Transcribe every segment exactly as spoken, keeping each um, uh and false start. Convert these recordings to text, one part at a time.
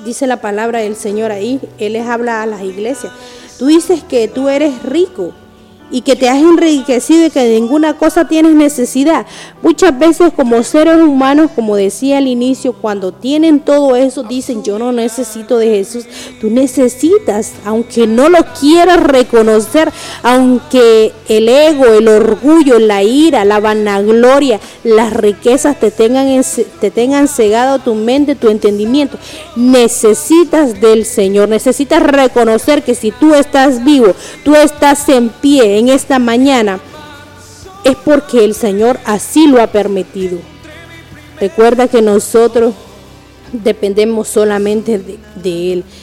dice la palabra del Señor ahí, Él les habla a las iglesias. Tú dices que tú eres rico y que te has enriquecido y que de ninguna cosa tienes necesidad. Muchas veces como seres humanos, como decía al inicio, cuando tienen todo eso, dicen yo no necesito de Jesús. Tú necesitas, aunque no lo quieras reconocer, aunque el ego, el orgullo, la ira, la vanagloria, las riquezas te tengan, en, te tengan cegado tu mente, tu entendimiento. Necesitas del Señor, necesitas reconocer que si tú estás vivo, tú estás en pie en esta mañana, es porque el Señor así lo ha permitido. Recuerda que nosotros dependemos solamente de, de Él.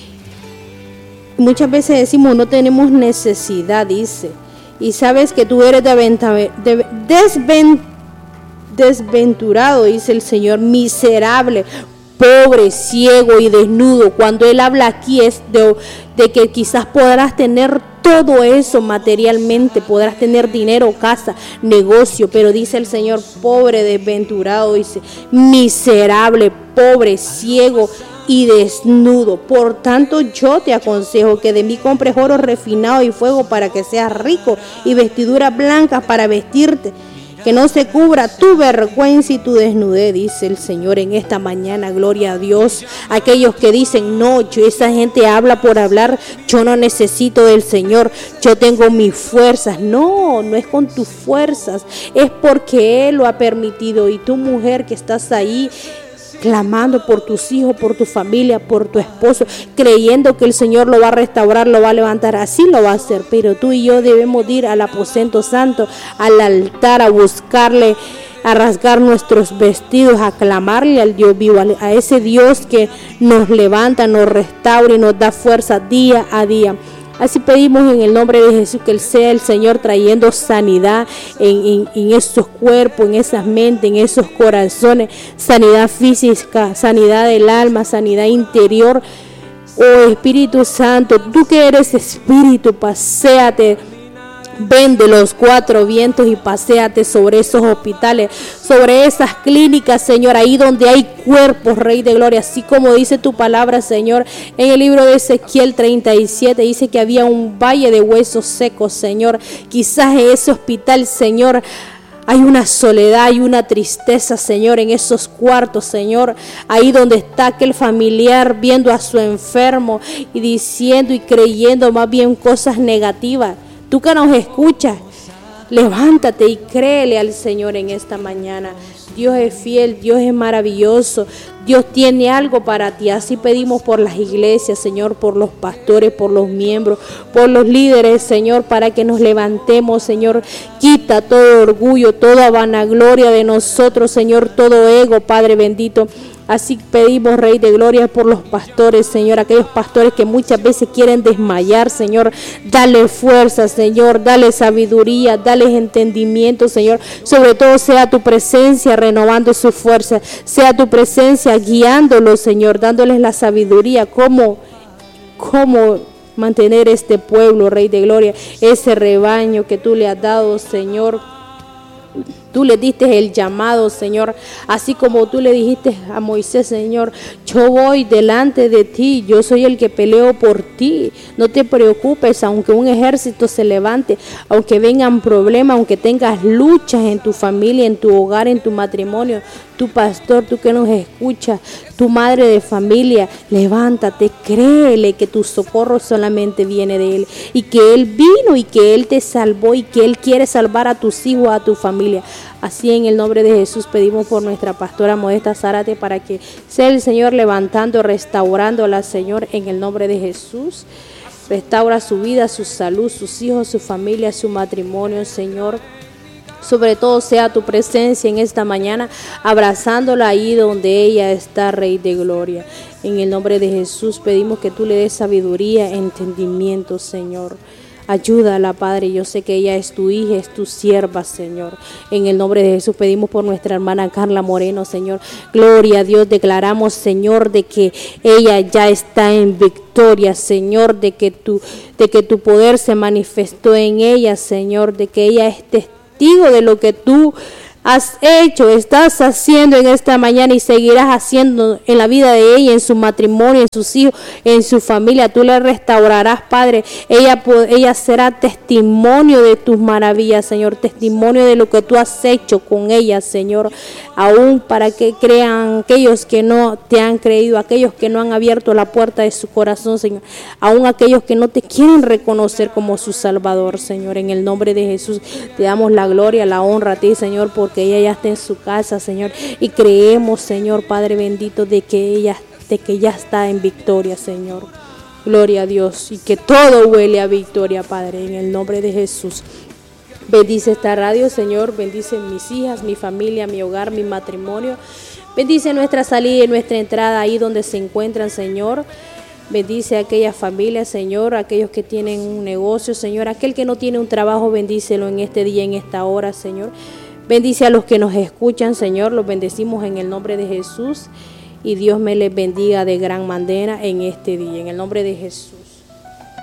Muchas veces decimos no tenemos necesidad, dice, y sabes que tú eres de, de, desven, desventurado, dice el Señor, miserable, pobre, ciego y desnudo. Cuando Él habla aquí es de, de que quizás podrás tener todo eso materialmente, podrás tener dinero, casa, negocio, pero dice el Señor, pobre, desventurado, dice, miserable, pobre, ciego y desnudo. Por tanto, yo te aconsejo que de mí compres oro refinado y fuego para que seas rico, y vestiduras blancas para vestirte, que no se cubra tu vergüenza y tu desnudez, dice el Señor en esta mañana. Gloria a Dios. Aquellos que dicen, no, yo, esa gente habla por hablar, yo no necesito del Señor, yo tengo mis fuerzas. No, no es con tus fuerzas, es porque Él lo ha permitido. Y tu mujer que estás ahí, clamando por tus hijos, por tu familia, por tu esposo, creyendo que el Señor lo va a restaurar, lo va a levantar, así lo va a hacer. Pero tú y yo debemos ir al aposento santo, al altar, a buscarle, a rasgar nuestros vestidos, a clamarle al Dios vivo, a ese Dios que nos levanta, nos restaura y nos da fuerza día a día. Así pedimos en el nombre de Jesús que Él sea el Señor trayendo sanidad en, en, en esos cuerpos, en esas mentes, en esos corazones, sanidad física, sanidad del alma, sanidad interior. Oh Espíritu Santo, tú que eres Espíritu, paséate. Ven de los cuatro vientos y paséate sobre esos hospitales, sobre esas clínicas, Señor, ahí donde hay cuerpos, Rey de Gloria, así como dice tu palabra, Señor, en el libro de Ezequiel treinta y siete, dice que había un valle de huesos secos, Señor. Quizás en ese hospital, Señor, hay una soledad, hay una tristeza, Señor, en esos cuartos, Señor, ahí donde está aquel familiar viendo a su enfermo y diciendo y creyendo más bien cosas negativas. Tú que nos escuchas, levántate y créele al Señor en esta mañana. Dios es fiel, Dios es maravilloso, Dios tiene algo para ti. Así pedimos por las iglesias, Señor, por los pastores, por los miembros, por los líderes, Señor, para que nos levantemos, Señor. Quita todo orgullo, toda vanagloria de nosotros, Señor, todo ego, Padre bendito. Así pedimos, Rey de Gloria, por los pastores, Señor, aquellos pastores que muchas veces quieren desmayar, Señor. Dale fuerza, Señor, dale sabiduría, dale entendimiento, Señor. Sobre todo sea tu presencia renovando su fuerza, sea tu presencia guiándolos, Señor, dándoles la sabiduría, cómo, cómo mantener este pueblo, Rey de Gloria, ese rebaño que tú le has dado, Señor. Tú le diste el llamado, Señor, así como tú le dijiste a Moisés, Señor, yo voy delante de ti, yo soy el que peleo por ti. No te preocupes, aunque un ejército se levante, aunque vengan problemas, aunque tengas luchas en tu familia, en tu hogar, en tu matrimonio. Tu pastor, tú que nos escuchas, tu madre de familia, levántate, créele que tu socorro solamente viene de Él, y que Él vino y que Él te salvó y que Él quiere salvar a tus hijos, a tu familia. Así en el nombre de Jesús pedimos por nuestra pastora Modesta Zárate para que sea el Señor levantando, restaurándola, Señor, en el nombre de Jesús. Restaura su vida, su salud, sus hijos, su familia, su matrimonio, Señor. Sobre todo sea tu presencia en esta mañana, abrazándola ahí donde ella está, Rey de Gloria. En el nombre de Jesús pedimos que tú le des sabiduría, entendimiento, Señor. Ayúdala, Padre, yo sé que ella es tu hija, es tu sierva, Señor. En el nombre de Jesús pedimos por nuestra hermana Carla Moreno, Señor. Gloria a Dios, declaramos, Señor, de que ella ya está en victoria, Señor, de que tu, de que tu poder se manifestó en ella, Señor, de que ella es testigo de lo que tú has hecho, estás haciendo en esta mañana y seguirás haciendo en la vida de ella, en su matrimonio, en sus hijos, en su familia. Tú la restaurarás, Padre. Ella, ella será testimonio de tus maravillas, Señor, testimonio de lo que tú has hecho con ella, Señor, aún para que crean aquellos que no te han creído, aquellos que no han abierto la puerta de su corazón, Señor, aún aquellos que no te quieren reconocer como su Salvador, Señor. En el nombre de Jesús te damos la gloria, la honra a ti, Señor, por que ella ya está en su casa, Señor, y creemos, Señor, Padre bendito, de que ella, de que ya está en victoria, Señor. Gloria a Dios, y que todo huele a victoria, Padre, en el nombre de Jesús. Bendice esta radio, Señor, bendice mis hijas, mi familia, mi hogar, mi matrimonio. Bendice nuestra salida y nuestra entrada ahí donde se encuentran, Señor. Bendice a aquellas familias, Señor, aquellos que tienen un negocio, Señor, aquel que no tiene un trabajo, bendícelo en este día, en esta hora, Señor. Bendice a los que nos escuchan, Señor, los bendecimos en el nombre de Jesús y Dios me les bendiga de gran manera en este día, en el nombre de Jesús.